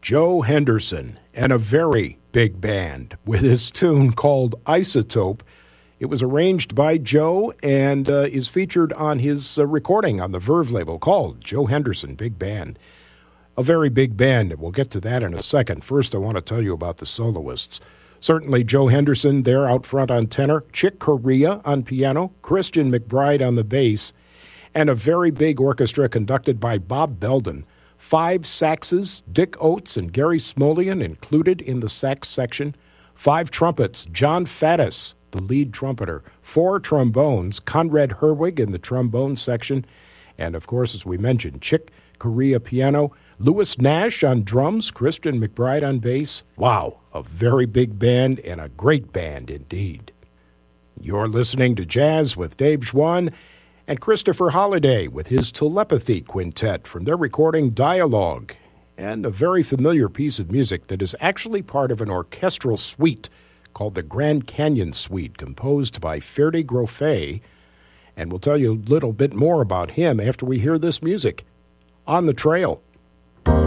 Joe Henderson and a very big band with his tune called Isotope. It was arranged by Joe and is featured on his recording on the Verve label called Joe Henderson Big Band. A very big band, and we'll get to that in a second. First, I want to tell you about the soloists. Certainly Joe Henderson there out front on tenor, Chick Corea on piano, Christian McBride on the bass, and a very big orchestra conducted by Bob Belden. 5 saxes, Dick Oates and Gary Smolian included in the sax section. 5 trumpets, John Faddis, the lead trumpeter. 4 trombones, Conrad Herwig in the trombone section. And, of course, as we mentioned, Chick Corea piano, Louis Nash on drums, Christian McBride on bass. Wow, a very big band and a great band indeed. You're listening to Jazz with Dave Schwann and Christopher Holliday with his Telepathy Quintet from their recording Dialogue, and a very familiar piece of music that is actually part of an orchestral suite called the Grand Canyon Suite, composed by Ferdy Grofé, and we'll tell you a little bit more about him after we hear this music. On the Trail.